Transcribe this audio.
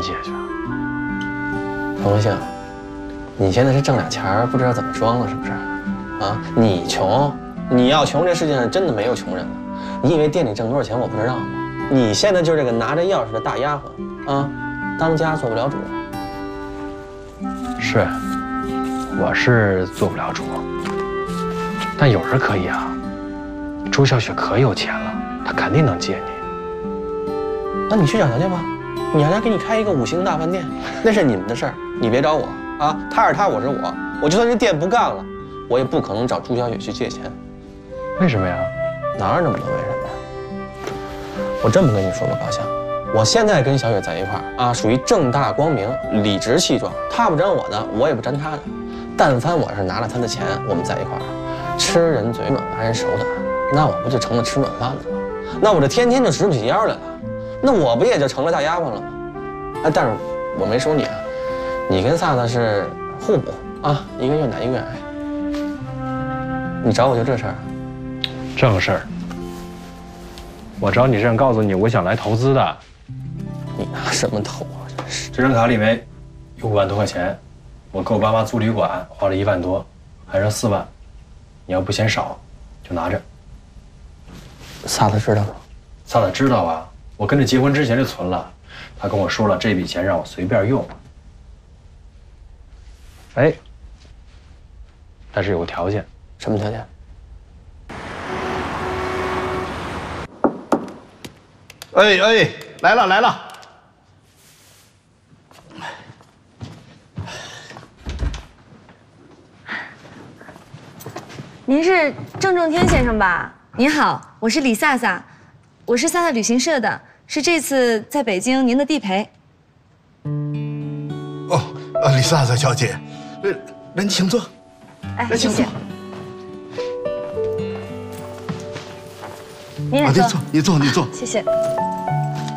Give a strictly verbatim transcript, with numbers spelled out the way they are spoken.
解决。 彭文兴，你现在是挣俩钱儿，不知道怎么装了是不是？啊，你穷，你要穷，这世界上真的没有穷人了。你以为店里挣多少钱我不知道吗？你现在就是这个拿着钥匙的大丫鬟啊，当家做不了主。 是，我是做不了主，但有人可以啊。朱小雪可有钱了，她肯定能借你。 那你去找她去吧，你让她给你开一个五星大饭店，那是你们的事儿，你别找我啊。她是她，我是我，我就算这店不干了，我也不可能找朱小雪去借钱。 为什么呀？ 哪有那么多为什么呀？我这么跟你说吧，高翔，我现在跟小雪在一块儿啊，属于正大光明、理直气壮，她不沾我的，我也不沾她的。但凡我是拿了她的钱，我们在一块儿，吃人嘴软，挨人手短，那我不就成了吃软饭的了？那我这天天就直不起腰来了，那我不也就成了大丫鬟了吗？哎，但是我没说你啊，你跟萨萨是互补啊，一个愿打一个愿挨。你找我就这事儿？ 正事儿。我找你是想告诉你，我想来投资的。 你拿什么投啊？真是！ 这张卡里面有五万多块钱，我给我爸妈租旅馆花了一万多，还剩四万。你要不嫌少，就拿着。 萨萨知道吗？ 萨萨知道啊，我跟着结婚之前就存了。他跟我说了，这笔钱让我随便用。哎，但是有个条件。 什么条件？ 哎哎，来了来了！ 您是郑正天先生吧？您好，我是李萨萨，我是萨萨旅行社的，是这次在北京您的地陪。 哦，呃，李萨萨小姐，呃，来，你请坐。 哎， 来，请坐。 您也坐。 你坐，你坐，你坐。 谢谢。